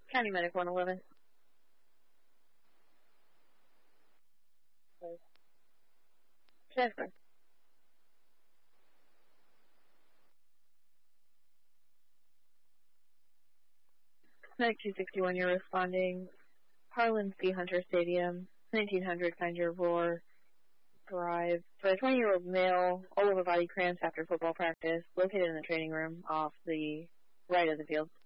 County Medic 111. Transfer. Medic 261, you're responding. Harlan C. Hunter Stadium, 1900 Find Your Roar Drive. For a 20-year-old male, all over body cramps after football practice, located in the training room off the right of the field.